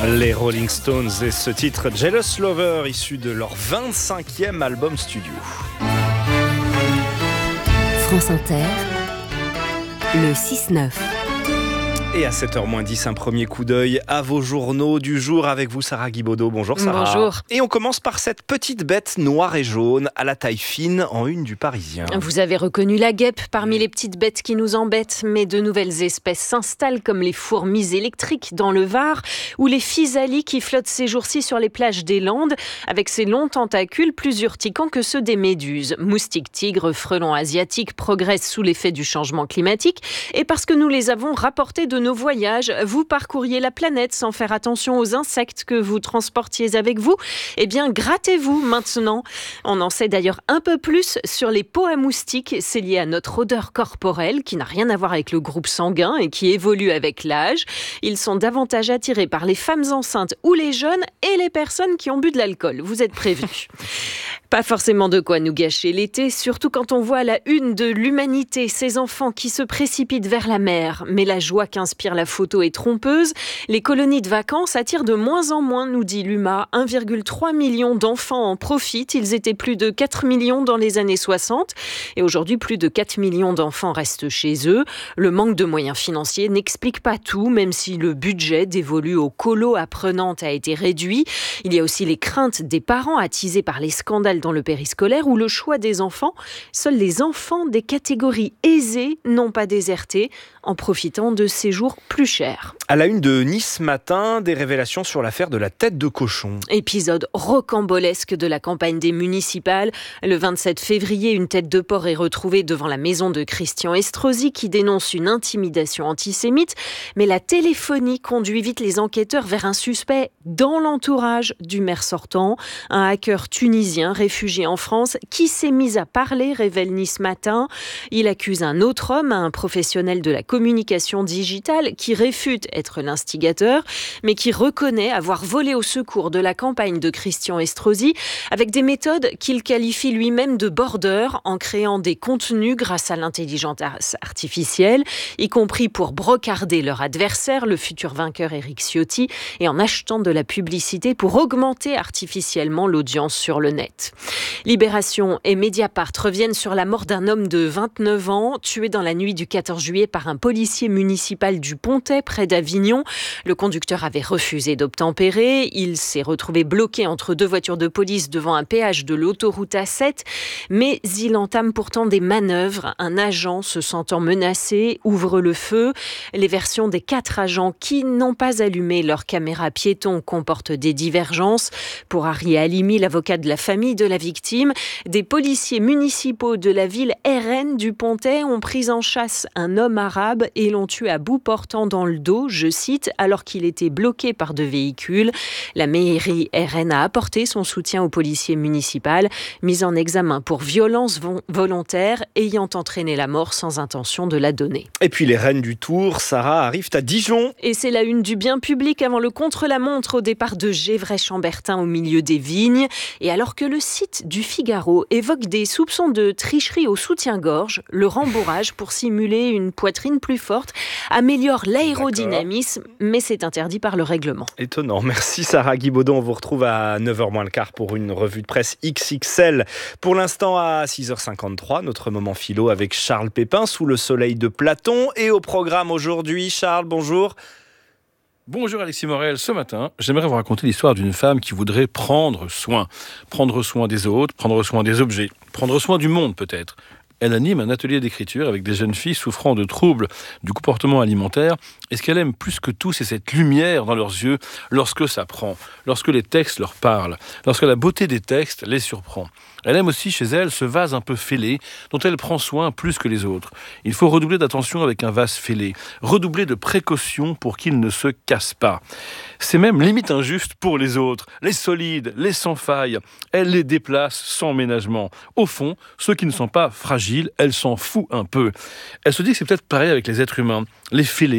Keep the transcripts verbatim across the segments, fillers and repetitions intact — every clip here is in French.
Les Rolling Stones et ce titre Jealous Lover, issu de leur vingt-cinquième album studio. France Inter, le six neuf. Et à sept heures moins dix, un premier coup d'œil à vos journaux du jour avec vous, Sarah Guibaudot. Bonjour Sarah. Bonjour. Et on commence par cette petite bête noire et jaune à la taille fine en une du Parisien. Vous avez reconnu la guêpe parmi les petites bêtes qui nous embêtent, mais de nouvelles espèces s'installent comme les fourmis électriques dans le Var ou les physalis qui flottent ces jours-ci sur les plages des Landes avec ses longs tentacules plus urticants que ceux des méduses. Moustiques, tigres, frelons asiatiques progressent sous l'effet du changement climatique et parce que nous les avons rapportés de nos voyages, vous parcouriez la planète sans faire attention aux insectes que vous transportiez avec vous. Eh bien, grattez-vous maintenant. On en sait d'ailleurs un peu plus sur les peaux à moustiques. C'est lié à notre odeur corporelle qui n'a rien à voir avec le groupe sanguin et qui évolue avec l'âge. Ils sont davantage attirés par les femmes enceintes ou les jeunes et les personnes qui ont bu de l'alcool. Vous êtes prévenus. Pas forcément de quoi nous gâcher l'été, surtout quand on voit à la une de l'Humanité ces enfants qui se précipitent vers la mer. Mais la joie qu'inspire la photo est trompeuse. Les colonies de vacances attirent de moins en moins, nous dit l'U M A. un virgule trois million d'enfants en profitent. Ils étaient plus de quatre millions dans les années soixante. Et aujourd'hui, plus de quatre millions d'enfants restent chez eux. Le manque de moyens financiers n'explique pas tout, même si le budget dévolu aux colos apprenantes a été réduit. Il y a aussi les craintes des parents attisés par les scandales dans le périscolaire ou le choix des enfants. Seuls les enfants des catégories aisées n'ont pas déserté en profitant de séjours plus chers. À la une de Nice Matin, des révélations sur l'affaire de la tête de cochon. Épisode rocambolesque de la campagne des municipales. Le vingt-sept février, une tête de porc est retrouvée devant la maison de Christian Estrosi qui dénonce une intimidation antisémite. Mais la téléphonie conduit vite les enquêteurs vers un suspect dans l'entourage du maire sortant. Un hacker tunisien réfugié en France qui s'est mis à parler, révèle Nice Matin. Il accuse un autre homme, un professionnel de la communication digitale, qui réfute être l'instigateur, mais qui reconnaît avoir volé au secours de la campagne de Christian Estrosi avec des méthodes qu'il qualifie lui-même de border, en créant des contenus grâce à l'intelligence artificielle, y compris pour brocarder leur adversaire, le futur vainqueur Éric Ciotti, et en achetant de la publicité pour augmenter artificiellement l'audience sur le net. Libération et Mediapart reviennent sur la mort d'un homme de vingt-neuf ans, tué dans la nuit du quatorze juillet par un policier municipal du Pontet, près d'Avignon. Le conducteur avait refusé d'obtempérer. Il s'est retrouvé bloqué entre deux voitures de police devant un péage de l'autoroute A sept. Mais il entame pourtant des manœuvres. Un agent, se sentant menacé, ouvre le feu. Les versions des quatre agents qui n'ont pas allumé leur caméra piéton comportent des divergences. Pour Harry Halimi, l'avocat de la famille de la victime, des policiers municipaux de la ville R N du Pontet ont pris en chasse un homme arabe et l'ont tué à bout portant dans le dos, je cite, alors qu'il était bloqué par deux véhicules. La mairie R N a apporté son soutien au policier municipal, mis en examen pour violence volontaire ayant entraîné la mort sans intention de la donner. Et puis les reines du Tour, Sarah, arrivent à Dijon. Et c'est la une du bien public avant le contre-la-montre au départ de Gévray-Chambertin au milieu des vignes. Et alors que le site du Figaro évoque des soupçons de tricherie au soutien-gorge, le rembourrage pour simuler une poitrine plus forte améliore l'aérodynamisme, D'accord. mais c'est interdit par le règlement. Étonnant. Merci Sarah Guibaudot. On vous retrouve à neuf heures moins le quart pour une revue de presse X X L. Pour l'instant, à six heures cinquante-trois, notre moment philo avec Charles Pépin sous le soleil de Platon. Et au programme aujourd'hui, Charles, bonjour. Bonjour Alexis Morel, ce matin, j'aimerais vous raconter l'histoire d'une femme qui voudrait prendre soin. Prendre soin des autres, prendre soin des objets, prendre soin du monde peut-être. Elle anime un atelier d'écriture avec des jeunes filles souffrant de troubles du comportement alimentaire. Et ce qu'elle aime plus que tout, c'est cette lumière dans leurs yeux lorsque ça prend, lorsque les textes leur parlent, lorsque la beauté des textes les surprend. Elle aime aussi chez elle ce vase un peu fêlé dont elle prend soin plus que les autres. Il faut redoubler d'attention avec un vase fêlé, redoubler de précaution pour qu'il ne se casse pas. C'est même limite injuste pour les autres, les solides, les sans faille. Elle les déplace sans ménagement. Au fond, ceux qui ne sont pas fragiles, elle s'en fout un peu. Elle se dit que c'est peut-être pareil avec les êtres humains. Les fêlés, il faut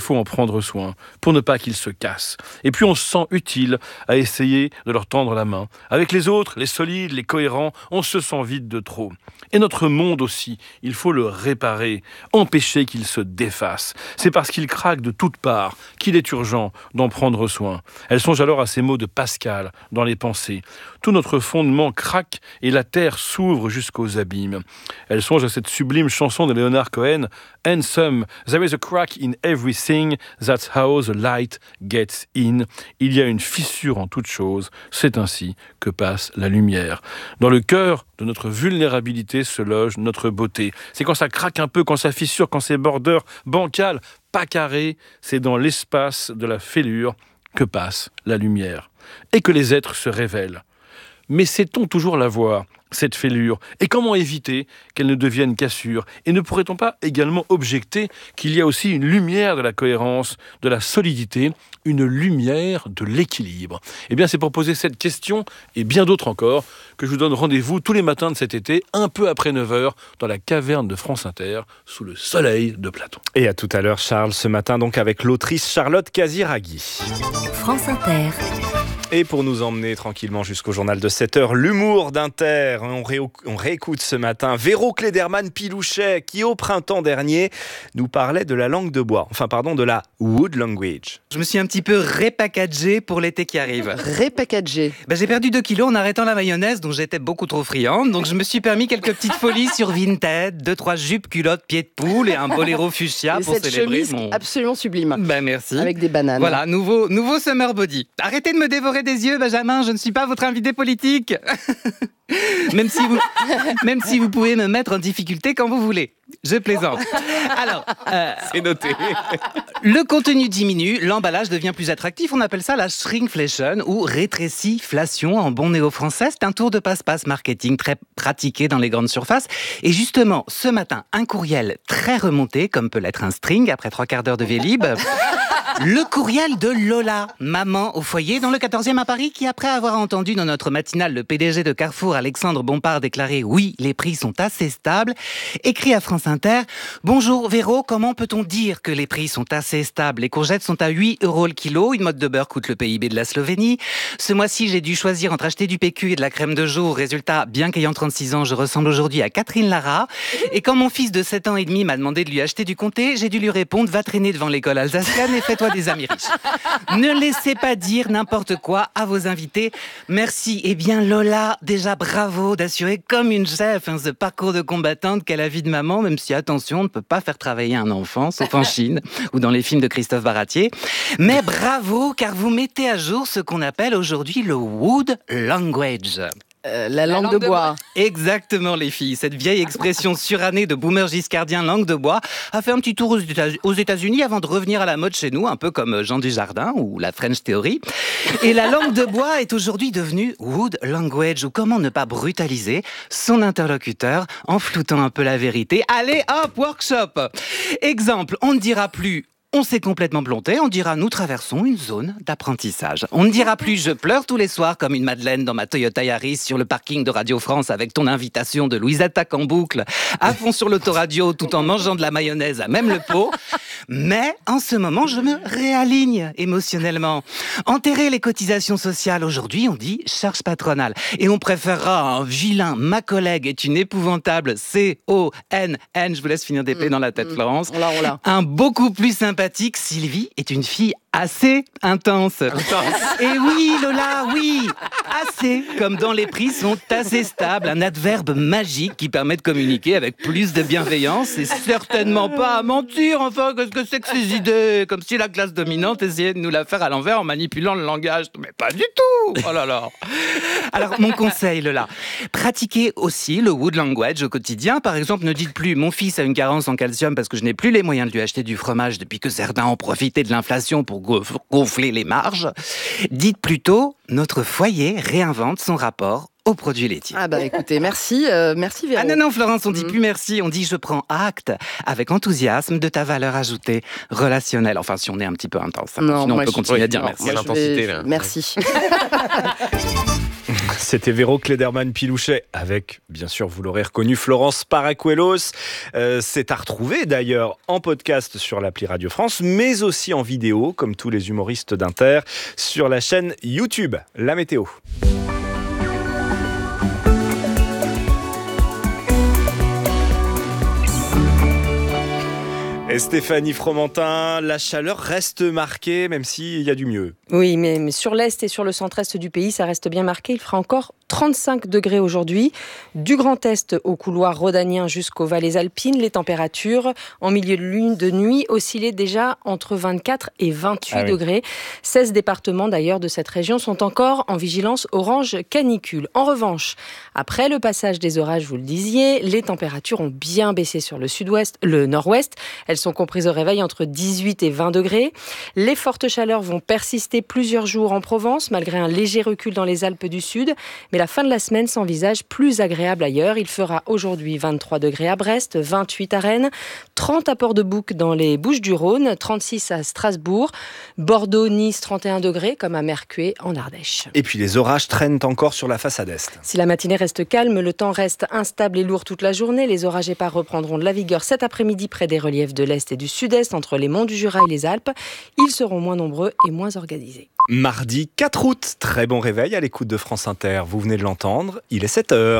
faut en prendre soin pour ne pas qu'ils se cassent. Et puis on se sent utile à essayer de leur tendre la main. Avec les autres, les solides, les cohérents, on se sent vide de trop. Et notre monde aussi, il faut le réparer, empêcher qu'il se défasse. C'est parce qu'il craque de toutes parts qu'il est urgent d'en prendre soin. Elle songe alors à ces mots de Pascal dans les pensées. Tout notre fondement craque et la terre s'ouvre jusqu'aux abîmes. Elle songe à cette sublime chanson de Leonard Cohen, Handsome, there is a crack in everything, that's how the light gets in. Il y a une fissure en toute chose, c'est ainsi que passe la lumière. Dans le cœur de notre vulnérabilité se loge notre beauté. C'est quand ça craque un peu, quand ça fissure, quand c'est bordeur bancal, pas carré, c'est dans l'espace de la fêlure que passe la lumière. Et que les êtres se révèlent. Mais sait-on toujours la voir, cette fêlure? Et comment éviter qu'elle ne devienne cassure? Et ne pourrait-on pas également objecter qu'il y a aussi une lumière de la cohérence, de la solidité, une lumière de l'équilibre? Eh bien, c'est pour poser cette question, et bien d'autres encore, que je vous donne rendez-vous tous les matins de cet été, un peu après neuf heures, dans la caverne de France Inter, sous le soleil de Platon. Et à tout à l'heure, Charles, ce matin donc avec l'autrice Charlotte Casiraghi. France Inter. Et pour nous emmener tranquillement jusqu'au journal de sept heures, l'humour d'Inter. On, ré- on réécoute ce matin Véro Klederman-Pilouchet qui, au printemps dernier, nous parlait de la langue de bois. Enfin, pardon, de la wood language. Je me suis un petit peu répackagé pour l'été qui arrive. Répackagé. Ben, j'ai perdu deux kilos en arrêtant la mayonnaise dont j'étais beaucoup trop friande. Donc je me suis permis quelques petites folies sur Vinted, deux, trois jupes, culottes, pieds de poule et un boléro fuchsia Et pour cette célébrer chemise mon... absolument sublime. Ben merci. Avec des bananes. Voilà, nouveau, nouveau summer body. Arrêtez de me dévorer des yeux, Benjamin, je ne suis pas votre invité politique. Même si vous, même si vous pouvez me mettre en difficulté quand vous voulez. Je plaisante. Alors, euh, C'est noté. le contenu diminue, l'emballage devient plus attractif. On appelle ça la shrinkflation ou rétréciflation en bon néo-français. C'est un tour de passe-passe marketing très pratiqué dans les grandes surfaces. Et justement, ce matin, un courriel très remonté, comme peut l'être un string après trois quarts d'heure de Vélib. Le courriel de Lola, maman au foyer dans le quatorzième à Paris, qui après avoir entendu dans notre matinale le P D G de Carrefour, Alexandre Bompard, déclarer « Oui, les prix sont assez stables », écrit à France Inter « Bonjour Véro, comment peut-on dire que les prix sont assez stables? Les courgettes sont à huit euros le kilo, une mode de beurre coûte le P I B de la Slovénie. Ce mois-ci, j'ai dû choisir entre acheter du P Q et de la crème de jour. Résultat, bien qu'ayant trente-six ans, je ressemble aujourd'hui à Catherine Lara. Et quand mon fils de sept ans et demi m'a demandé de lui acheter du comté, j'ai dû lui répondre « Va traîner devant l'école alsacienne et fais-toi des amis riches. » Ne laissez pas dire n'importe quoi à vos invités. Merci. Eh bien, Lola, déjà bravo d'assurer comme une chef hein, ce parcours de combattante qu'est la vie de maman, même si, attention, on ne peut pas faire travailler un enfant, sauf en Chine ou dans les films de Christophe Baratier. Mais bravo, car vous mettez à jour ce qu'on appelle aujourd'hui le wood language. Euh, la, langue la langue de, de bois. bois. Exactement, les filles. Cette vieille expression surannée de boomer giscardien langue de bois a fait un petit tour aux États-Unis avant de revenir à la mode chez nous, un peu comme Jean Dujardin ou la French Theory. Et la langue de bois est aujourd'hui devenue wood language, ou comment ne pas brutaliser son interlocuteur en floutant un peu la vérité. Allez, hop, workshop. Exemple, on ne dira plus on s'est complètement planté, on dira nous traversons une zone d'apprentissage. On ne dira plus je pleure tous les soirs comme une madeleine dans ma Toyota Yaris sur le parking de Radio France avec ton invitation de Louise Attaque en boucle, à fond sur l'autoradio tout en mangeant de la mayonnaise à même le pot. Mais en ce moment, je me réaligne émotionnellement. Enterrer les cotisations sociales, aujourd'hui on dit charge patronale. Et on préférera un vilain, ma collègue est une épouvantable, C O N N, je vous laisse finir d'épée mmh, dans la tête, mmh, Florence. On l'a, on l'a. Un beaucoup plus sympathique. Sylvie est une fille assez intense. intense. Et oui, Lola, oui, assez, comme dans les prix sont assez stables, un adverbe magique qui permet de communiquer avec plus de bienveillance et certainement pas à mentir. Enfin, qu'est-ce que c'est que ces idées? Comme si la classe dominante essayait de nous la faire à l'envers en manipulant le langage. Mais pas du tout. Oh là là. Alors, mon conseil, Lola, pratiquez aussi le wood language au quotidien. Par exemple, ne dites plus « Mon fils a une carence en calcium parce que je n'ai plus les moyens de lui acheter du fromage depuis que certains ont profité de l'inflation pour gonfler les marges ». Dites plutôt « Notre foyer réinvente son rapport aux produits laitiers ». Ah bah écoutez, merci, euh, merci Véro. Ah non, non, Florence, on dit mmh. plus merci, on dit « Je prends acte avec enthousiasme de ta valeur ajoutée relationnelle ». Enfin, si on est un petit peu intense, hein. Non, sinon on peut je... continuer oui, à dire non, merci. Moi, l'intensité, là. Merci. C'était Véro Klederman-Pilouchet avec, bien sûr, vous l'aurez reconnu, Florence Paracuelos. Euh, c'est à retrouver d'ailleurs en podcast sur l'appli Radio France, mais aussi en vidéo, comme tous les humoristes d'Inter, sur la chaîne YouTube. La météo. Et Stéphanie Fromentin, la chaleur reste marquée, même s'il y a du mieux. Oui, mais, mais sur l'Est et sur le centre-Est du pays, ça reste bien marqué. Il fera encore trente-cinq degrés aujourd'hui. Du Grand Est au couloir rhodanien jusqu'aux vallées alpines, les températures en milieu de lune de nuit oscillaient déjà entre vingt-quatre et vingt-huit ah oui. degrés. seize départements d'ailleurs de cette région sont encore en vigilance orange canicule. En revanche, après le passage des orages, vous le disiez, les températures ont bien baissé sur le sud-ouest, le nord-ouest. Elles sont comprises au réveil entre dix-huit et vingt degrés. Les fortes chaleurs vont persister plusieurs jours en Provence, malgré un léger recul dans les Alpes du Sud. Mais la fin de la semaine s'envisage plus agréable ailleurs. Il fera aujourd'hui vingt-trois degrés à Brest, vingt-huit à Rennes, trente à Port-de-Bouc dans les Bouches-du-Rhône, trente-six à Strasbourg, Bordeaux, Nice, trente et un degrés, comme à Mercué en Ardèche. Et puis les orages traînent encore sur la façade Est. Si la matinée reste calme, le temps reste instable et lourd toute la journée. Les orages épars reprendront de la vigueur cet après-midi près des reliefs de l'Est et du Sud-Est, entre les monts du Jura et les Alpes. Ils seront moins nombreux et moins organisés. Mardi quatre août, très bon réveil à l'écoute de France Inter. Vous venez de l'entendre, il est sept heures.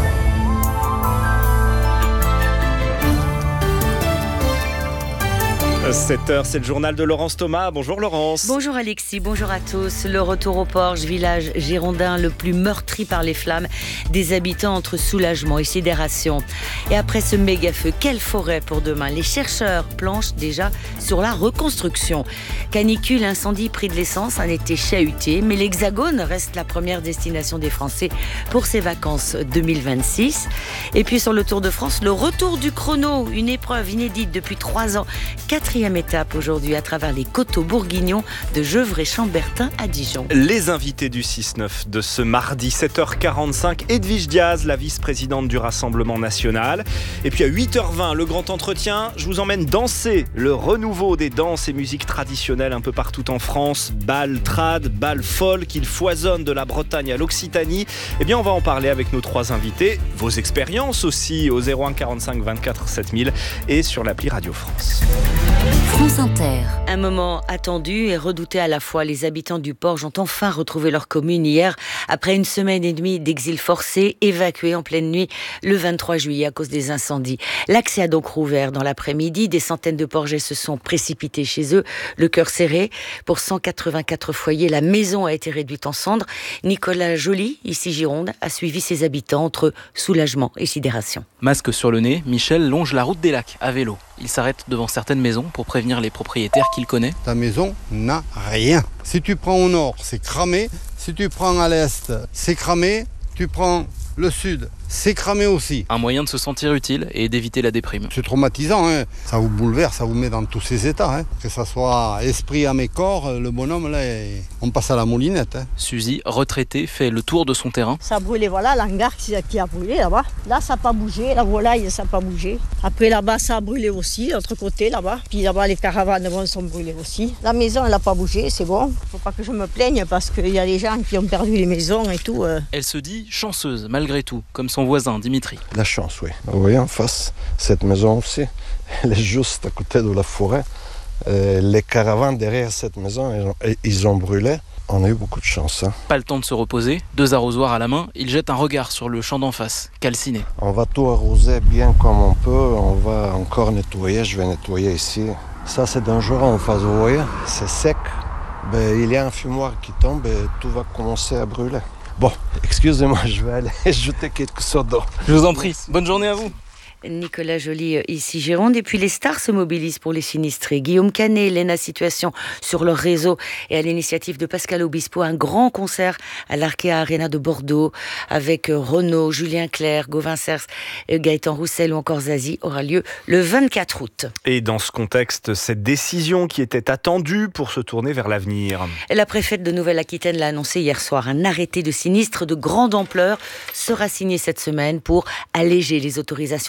sept heures, c'est le journal de Laurence Thomas. Bonjour Laurence. Bonjour Alexis, bonjour à tous. Le retour au Porge, village girondin le plus meurtri par les flammes, des habitants entre soulagement et sidération. Et après ce méga feu, quelle forêt pour demain? Les chercheurs planchent déjà sur la reconstruction. Canicule, incendie, prix de l'essence, un été chahuté, mais l'Hexagone reste la première destination des Français pour ces vacances deux mille vingt-six. Et puis sur le Tour de France, le retour du chrono, une épreuve inédite depuis trois ans. Quatrième étape aujourd'hui à travers les coteaux bourguignons de Gevrey-Chambertin à Dijon. Les invités du six neuf de ce mardi sept heures quarante-cinq, Edwige Diaz, la vice-présidente du Rassemblement national. Et puis à huit heures vingt, le grand entretien, je vous emmène danser le renouveau des danses et musiques traditionnelles un peu partout en France. Bal trad, bal folk, il foisonne de la Bretagne à l'Occitanie. Eh bien on va en parler avec nos trois invités. Vos expériences aussi au zéro un quarante-cinq vingt-quatre sept mille et sur l'appli Radio France. France Inter. Un moment attendu et redouté à la fois. Les habitants du Porge ont enfin retrouvé leur commune hier, après une semaine et demie d'exil forcé, évacués en pleine nuit le vingt-trois juillet à cause des incendies. L'accès a donc rouvert dans l'après-midi. Des centaines de Porgais se sont précipités chez eux, le cœur serré. Pour cent quatre-vingt-quatre foyers, la maison a été réduite en cendres. Nicolas Joly, ici Gironde, a suivi ses habitants entre soulagement et sidération. Masque sur le nez, Michel longe la route des Lacs à vélo. Il s'arrête devant certaines maisons pour prévenir les propriétaires qu'il connaît. Ta maison n'a rien. Si tu prends au nord, c'est cramé. Si tu prends à l'est, c'est cramé. Tu prends le sud, c'est cramé aussi. Un moyen de se sentir utile et d'éviter la déprime. C'est traumatisant, hein. Ça vous bouleverse, ça vous met dans tous ces états. Hein. Que ça soit esprit à mes corps, le bonhomme, là, on passe à la moulinette. Hein. Suzy, retraitée, fait le tour de son terrain. Ça a brûlé, voilà, l'hangar qui a brûlé là-bas. Là, ça n'a pas bougé, la volaille, ça n'a pas bougé. Après, là-bas, ça a brûlé aussi, l'autre côté, là-bas. Puis là-bas, les caravanes bon, sont brûlées aussi. La maison, elle n'a pas bougé, c'est bon. Faut pas que je me plaigne parce qu'il y a des gens qui ont perdu les maisons et tout. Euh. Elle se dit chanceuse, malgré tout, comme son voisin Dimitri. La chance, oui. Vous voyez en face, cette maison aussi, elle est juste à côté de la forêt. Euh, les caravanes derrière cette maison, ils ont, ils ont brûlé. On a eu beaucoup de chance. Hein. Pas le temps de se reposer. Deux arrosoirs à la main, il jette un regard sur le champ d'en face, calciné. On va tout arroser bien comme on peut. On va encore nettoyer. Je vais nettoyer ici. Ça, c'est dangereux en face, vous voyez. C'est sec. Ben, il y a un fumoir qui tombe et tout va commencer à brûler. Bon, excusez-moi, je vais aller jeter quelque chose d'eau. Je vous en prie. Bonne journée à vous. Nicolas Joly, ici Gironde. Et puis les stars se mobilisent pour les sinistrés. Guillaume Canet, Léna Situation sur leur réseau et à l'initiative de Pascal Obispo, un grand concert à l'Arkea Arena de Bordeaux avec Renaud, Julien Clerc, Gauvin Cers, Gaëtan Roussel ou encore Zazie aura lieu le vingt-quatre août. Et dans ce contexte, cette décision qui était attendue pour se tourner vers l'avenir. La préfète de Nouvelle-Aquitaine l'a annoncé hier soir. Un arrêté de sinistre de grande ampleur sera signé cette semaine pour alléger les autorisations